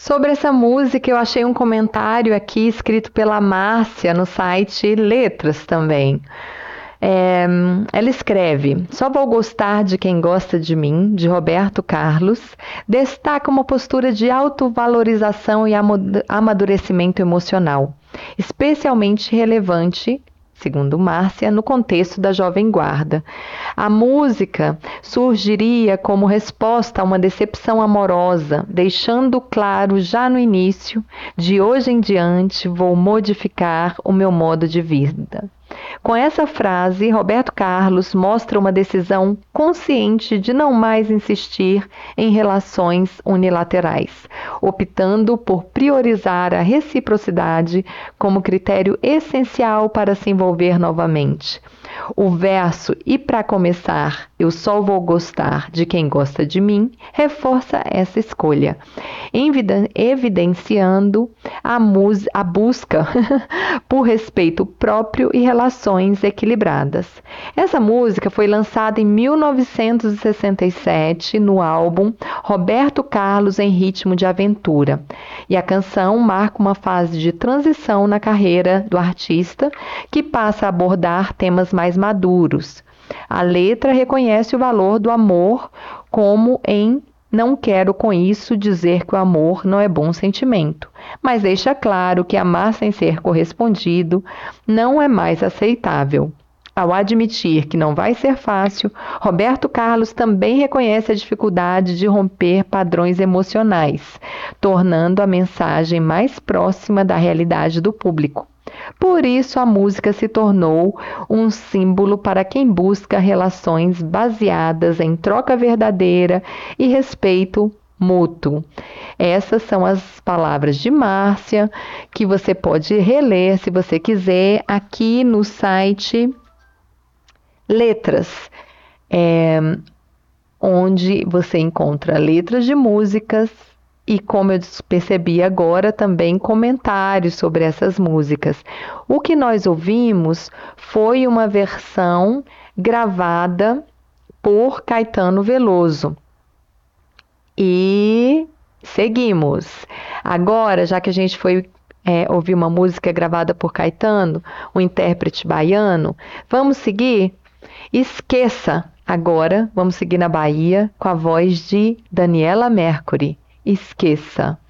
Sobre essa música, eu achei um comentário aqui escrito pela Márcia no site Letras também. É, Ela escreve: Só vou gostar de quem gosta de mim, de Roberto Carlos. Destaca uma postura de autovalorização e amadurecimento emocional, especialmente relevante, segundo Márcia, no contexto da Jovem Guarda. A música surgiria como resposta a uma decepção amorosa, deixando claro já no início: de hoje em diante vou modificar o meu modo de vida. Com essa frase, Roberto Carlos mostra uma decisão consciente de não mais insistir em relações unilaterais, optando por priorizar a reciprocidade como critério essencial para se envolver novamente. O verso "E para começar, eu só vou gostar de quem gosta de mim" reforça essa escolha, evidenciando a busca por respeito próprio e relações equilibradas. Essa música foi lançada em 1967 no álbum Roberto Carlos em Ritmo de Aventura, e a canção marca uma fase de transição na carreira do artista, que passa a abordar temas mais maduros. A letra reconhece o valor do amor, como em "Não quero com isso dizer que o amor não é bom sentimento", mas deixa claro que amar sem ser correspondido não é mais aceitável. Ao admitir que não vai ser fácil, Roberto Carlos também reconhece a dificuldade de romper padrões emocionais, tornando a mensagem mais próxima da realidade do público. Por isso, a música se tornou um símbolo para quem busca relações baseadas em troca verdadeira e respeito mútuo. Essas são as palavras de Márcia, que você pode reler, se você quiser, aqui no site Letras, onde você encontra letras de músicas e, como eu percebi agora, também comentários sobre essas músicas. O que nós ouvimos foi uma versão gravada por Caetano Veloso. E seguimos. Agora, já que a gente foi ouvir uma música gravada por Caetano, um intérprete baiano, vamos seguir? Esqueça. Agora, vamos seguir na Bahia com a voz de Daniela Mercury. Esqueça.